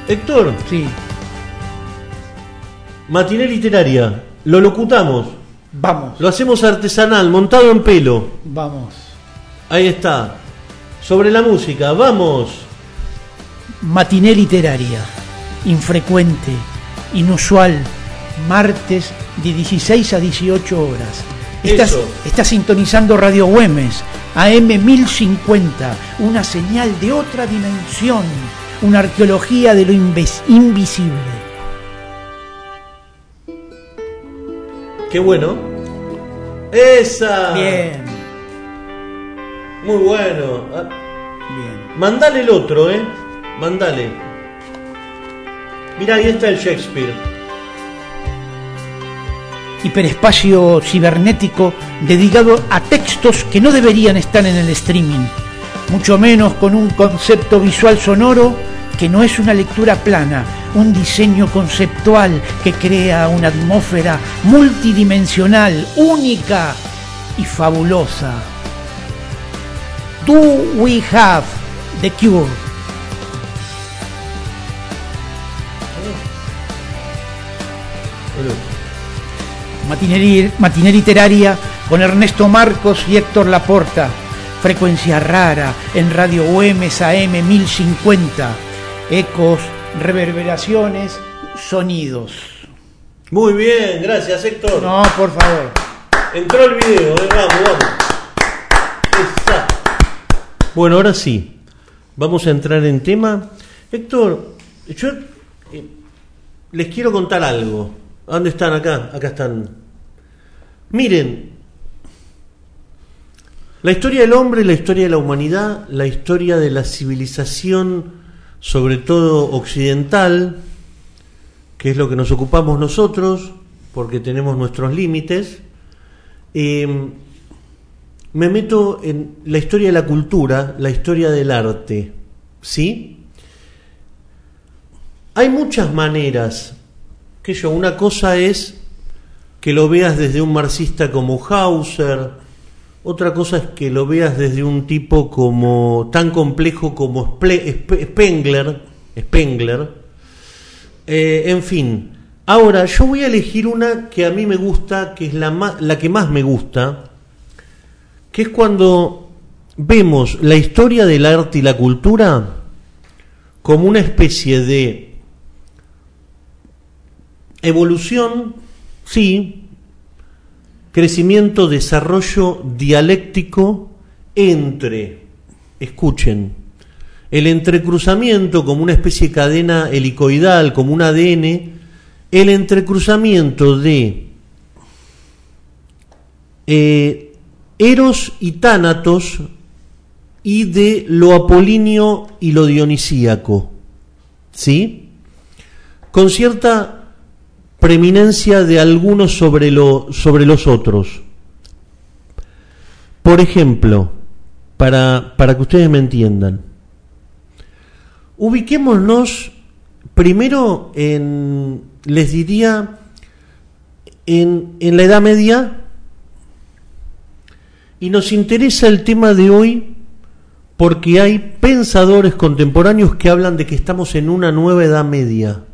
Héctor. Sí. Matiné literaria. Lo locutamos. Vamos. Lo hacemos artesanal, montado en pelo. Vamos. Ahí está. Sobre la música, vamos. Matiné literaria. Infrecuente, inusual. Martes de 16 a 18 horas. Estás sintonizando Radio Güemes, AM 1050, una señal de otra dimensión, una arqueología de lo invisible. Qué bueno. ¡Esa! Bien. Muy bueno. Bien. Mandale el otro, Mandale. Mirá, ahí está el Shakespeare. Hiperespacio cibernético dedicado a textos que no deberían estar en el streaming, mucho menos con un concepto visual sonoro que no es una lectura plana, un diseño conceptual que crea una atmósfera multidimensional, única y fabulosa. Do We Have The Cure? Matiné literaria con Ernesto Marcos y Héctor Laporta. Frecuencia rara en Radio Güemes AM 1050. Ecos, reverberaciones, sonidos. Muy bien, gracias Héctor. No, por favor. Entró el video, vamos. Esa. Bueno, ahora sí. Vamos a entrar en tema. Héctor, yo les quiero contar algo. ¿Dónde están? Acá están. Miren, la historia del hombre, la historia de la humanidad, la historia de la civilización, sobre todo occidental, que es lo que nos ocupamos nosotros, porque tenemos nuestros límites. Me meto en la historia de la cultura, la historia del arte, ¿sí? Hay muchas maneras. Una cosa es que lo veas desde un marxista como Hauser, otra cosa es que lo veas desde un tipo como tan complejo como Spengler, en fin. Ahora, yo voy a elegir una que a mí me gusta, que es la que más me gusta, que es cuando vemos la historia del arte y la cultura como una especie de evolución, sí, crecimiento, desarrollo dialéctico entre, escuchen, el entrecruzamiento como una especie de cadena helicoidal, como un ADN, el entrecruzamiento de Eros y Tánatos y de lo apolíneo y lo dionisíaco, ¿sí? Con cierta preeminencia de algunos sobre los otros. Por ejemplo, para que ustedes me entiendan, ubiquémonos primero les diría, en la Edad Media, y nos interesa el tema de hoy porque hay pensadores contemporáneos que hablan de que estamos en una nueva Edad Media.